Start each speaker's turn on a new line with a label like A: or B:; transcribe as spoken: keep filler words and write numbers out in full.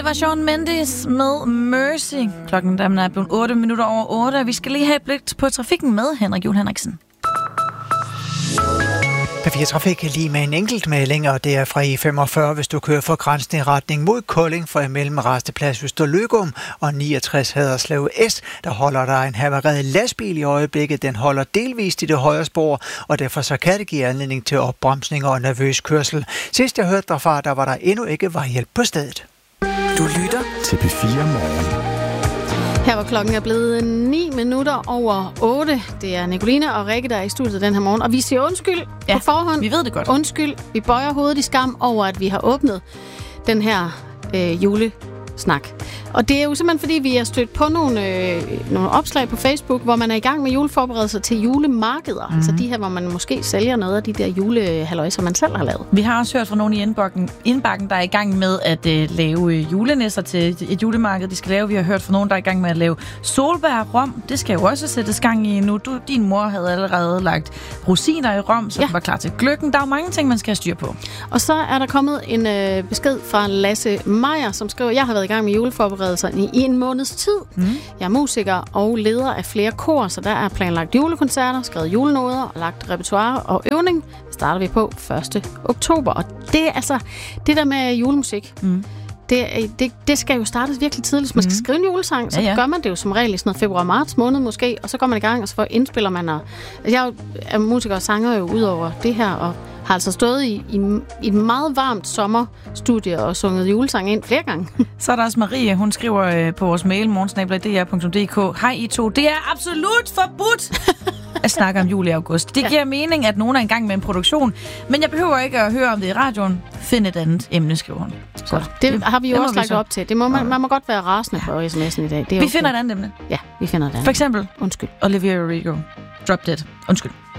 A: Det var Shawn Mendes med Mercy. Klokken der er blevet otte minutter over otte, og vi skal lige have et blik på trafikken med Henrik Juhl Henriksen.
B: P fire Trafik lige med en enkelt melding, og det er fra I femogfyrre, hvis du kører fra grænsen i retning mod Kolding fra imellem Rasteplads Østerløgum og niogtres Haderslev S. Der holder der en havareret lastbil i øjeblikket. Den holder delvist i det højre spor, og derfor så kan det give anledning til opbremsninger og nervøs kørsel. Sidst jeg hørte derfra, der var der endnu ikke vejhjælp på stedet.
C: Du lytter til P fire Morgen.
D: Her var klokken er blevet ni minutter over otte. Det er Nicoline og Rikke, der er i studiet den her morgen. Og vi siger undskyld
A: ja,
D: på forhånd.
A: Vi ved det godt.
D: Undskyld. Vi bøjer hovedet i skam over, at vi har åbnet den her øh, julesnak. Og det er jo simpelthen, fordi vi har stødt på nogle, øh, nogle opslag på Facebook, hvor man er i gang med juleforberedelser til julemarkeder. Mm-hmm. Altså de her, hvor man måske sælger noget af de der julehalløjser, man selv har lavet.
A: Vi har også hørt fra nogen i indbakken, indbakken der er i gang med at øh, lave julenisser til et julemarked, de skal lave. Vi har hørt fra nogen, der er i gang med at lave solbær-rom. Det skal jo også sættes gang i nu. Du, din mor havde allerede lagt rosiner i rom, så ja. Den var klar til gløggen. Der er jo mange ting, man skal have styr på.
D: Og så er der kommet en øh, besked fra Lasse Meier, som skriver, jeg har været i gang med juleforberedelser i en måneds tid. Mm. Jeg er musiker og leder af flere kor, så der er planlagt julekoncerter, skrevet julenoder og lagt repertoire og øvning. Det starter vi på første oktober. Og det er altså det der med julemusik. Mm. Det, det, det skal jo startes virkelig tidligt. Hvis man skal skrive en julesang, så ja, ja. gør man det jo som regel i sådan noget februar-marts måned måske, og så går man i gang, og så indspiller man. Og, jeg er musiker og sanger jo ud over det her, og har altså stået i, i, i et meget varmt sommerstudie og sunget julesang ind flere gange.
A: Så er der også Marie, hun skriver øh, på vores mail morgensnabel punktum d r punktum d k. Hej I to, det er absolut forbudt at snakke om jul i august. Det giver ja. mening, at nogen er i gang med en produktion, men jeg behøver ikke at høre om det i radioen. Find et andet emne, skriver hun.
D: Så det, det har vi jo det også lagt op til. Det må man, man må godt være rasende på sms'en i dag. Det er
A: vi
D: okay.
A: finder et andet emne.
D: Ja, vi finder et andet.
A: For eksempel,
D: undskyld,
A: Olivia Rodrigo. Drop Dead. Undskyld.